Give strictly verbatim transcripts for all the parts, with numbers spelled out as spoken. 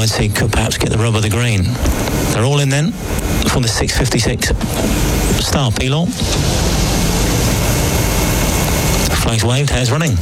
wide seat could perhaps get the rub of the green. They're all in then for the six fifty-six. Star Pilon. Flags waved, hair's running.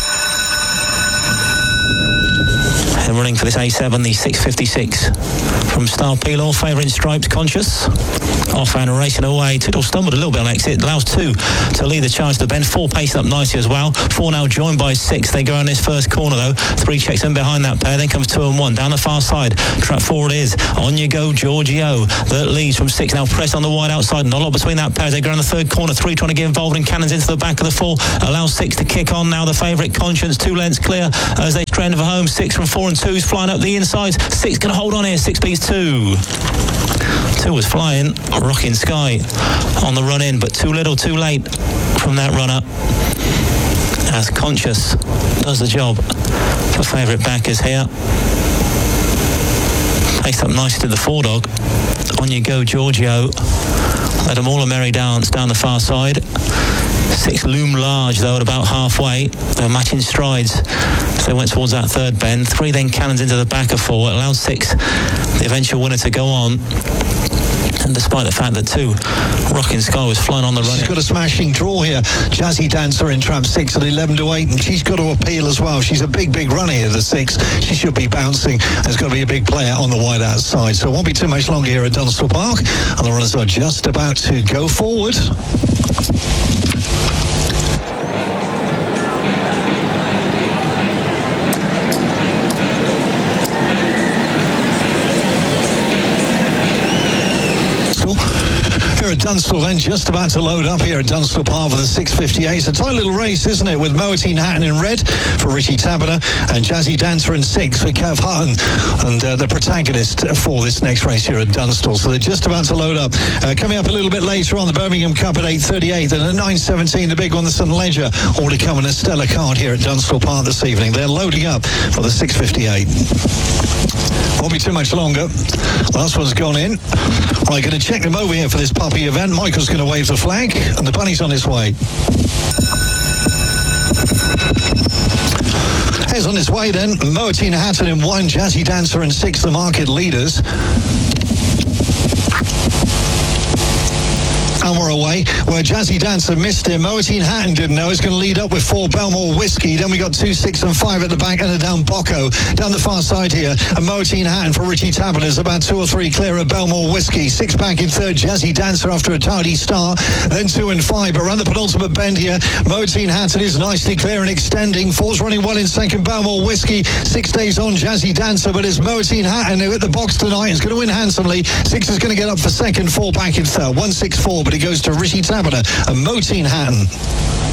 Hair running for this A seven, the six fifty-six. From Star Pilon, favouring Stripes Conscious. Off and racing away. Tittle stumbled a little bit on exit. Allows two to lead the charge to bend. Four pacing up nicely as well. Four now joined by six. They go on this first corner though. Three checks in behind that pair. Then comes two and one. Down the far side. Trap forward is. On you go, Giorgio. That leads from six. Now press on the wide outside. Not a lot between that pair. They go on the third corner. Three trying to get involved in cannons into the back of the four. Allows six to kick on. Now the favourite Conscience. Two lengths clear as they strand for home. Six from four and two's flying up the inside. Six going to hold on here. Six beats two. Two was flying. Rocking Sky on the run in, but too little, too late from that runner. As Conscious does the job for favourite backers here. Placed up nicely to the four dog. On you go, Giorgio. Let them all a merry dance down the far side. Six loom large though at about halfway. They're matching strides as they went towards that third bend. Three then cannons into the back of four. It allowed six, the eventual winner, to go on. And despite the fact that two, Rocking Sky was flying on the run. She's got a smashing draw here. Jazzy Dancer in trap six at eleven to eight, and she's got to appeal as well. She's a big, big runner here, the six. She should be bouncing. There's got to be a big player on the wide outside. So it won't be too much longer here at Dunstall Park. And the runners are just about to go forward. Here at Dunstall then, just about to load up here at Dunstall Park for the six fifty-eight. It's a tight little race, isn't it, with Moatine Hatton in red for Richie Tabiner and Jazzy Dancer in six for Kev Hutton, and uh, the protagonist for this next race here at Dunstall. So they're just about to load up. Uh, coming up a little bit later on, the Birmingham Cup at eight thirty-eight, and at nine seventeen, the big one, the St Leger, all to come in a stellar card here at Dunstall Park this evening. They're loading up for the six fifty-eight. Won't be too much longer. Last one's gone in. I'm going to check them over here for this puppy event. Michael's going to wave the flag, and the bunny's on his way. Here's on his way then. Moatine Hatton in one, Jazzy Dancer in six, the market leaders. And we're away, where Jazzy Dancer missed him. Moatine Hatton didn't know. He's going to lead up with four Belmore Whiskey. Then we got two, six, and five at the back, and a down Bocco. Down the far side here, and Moatine Hatton for Richie Tabiner is about two or three clear of Belmore Whiskey. Six back in third, Jazzy Dancer after a tardy start. Then two and five, around the penultimate bend here. Moatine Hatton is nicely clear and extending. Four's running well in second, Belmore Whiskey. Six stays on, Jazzy Dancer, but it's Moatine Hatton who at the box tonight is going to win handsomely. Six is going to get up for second, four back in third. One, six, four, but it goes to Richie Tabiner and Moatine Hatton.